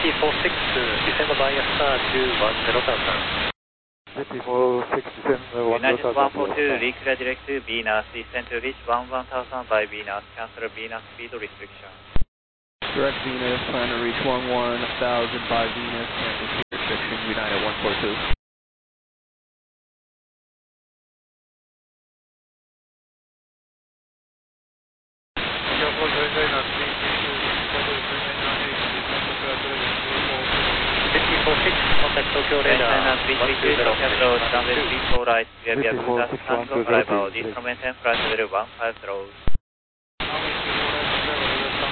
descend via star 210,000. United 142, reclear direct to Venus, descend to reach 11,000 by Venus, cancel Venus speed restriction. Direct Venus, plan to reach 11,000 by Venus, cancel speed restriction, United 142. Contact Tokyo radar. Maintain 332, Tokyo approach, runway 34 right, we have Yakuza, stand off arrival, instrument and flight level 150.